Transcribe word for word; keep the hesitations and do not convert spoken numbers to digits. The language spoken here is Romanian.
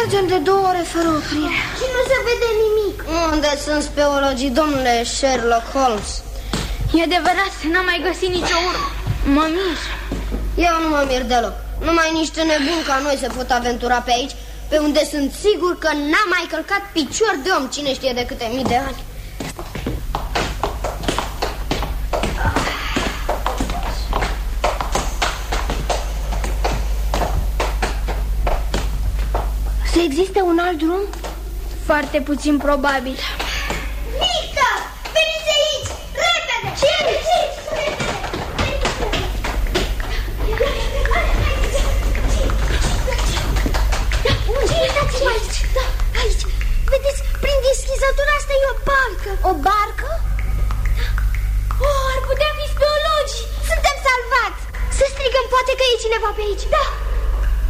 Mergem de două ore fără oprire și nu se vede nimic. Unde sunt speologii, domnule Sherlock Holmes? E adevărat, n-am mai găsit nicio urmă. Mă mir. Eu nu mă mir deloc. Numai niște nebuni ca noi se pot aventura pe aici, pe unde sunt sigur că n-a mai călcat picior de om cine știe de câte mii de ani. Să existe un alt drum? Foarte puțin probabil. Mică! Veniți aici! Repede! Ce? Unde? Uitați-vă aici! Da, aici! Vedeți, prin deschizătura asta e o barcă. O barcă? Da. Oh, ar putea fi speologii! Suntem salvați! Să strigăm, poate că e cineva pe aici. Da!